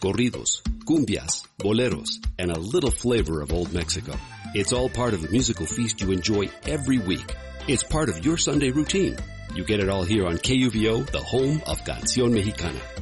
corridos, cumbias, boleros, and a little flavor of old Mexico. It's all part of the musical feast you enjoy every week. It's part of your Sunday routine. You get it all here on KUVO, the home of Canción Mexicana.